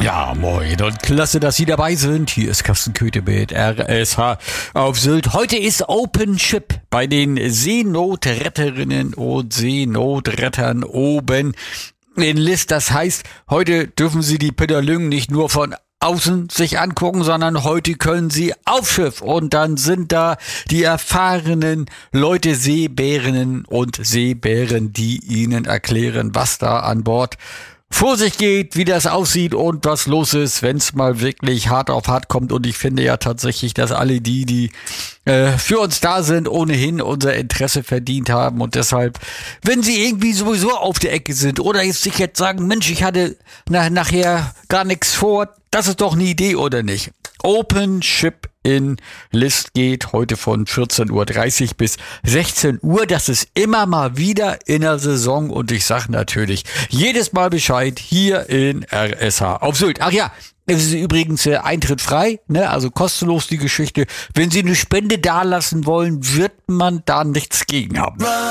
Ja, moin und klasse, dass Sie dabei sind. Hier ist Carsten Köthe mit RSH auf Sylt. Heute ist Open Ship bei den Seenotretterinnen und Seenotrettern oben in List. Das heißt, heute dürfen Sie die Petterlüngen nicht nur von außen sich angucken, sondern heute können Sie auf Schiff und dann sind da die erfahrenen Leute, Seebärinnen und Seebären, die Ihnen erklären, was da an Bord vor sich geht, wie das aussieht und was los ist, wenn es mal wirklich hart auf hart kommt. Und ich finde ja tatsächlich, dass alle die für uns da sind, ohnehin unser Interesse verdient haben. Und deshalb, wenn sie irgendwie sowieso auf der Ecke sind oder jetzt sich jetzt sagen, Mensch, ich hatte nachher gar nichts vor, das ist doch eine Idee, oder nicht? Open Ship in List geht heute von 14.30 Uhr bis 16 Uhr. Das ist immer mal wieder in der Saison und ich sage natürlich jedes Mal Bescheid hier in RSH auf Sylt. Ach ja, es ist übrigens Eintritt frei, ne? Also kostenlos die Geschichte. Wenn Sie eine Spende dalassen wollen, wird man da nichts gegen haben.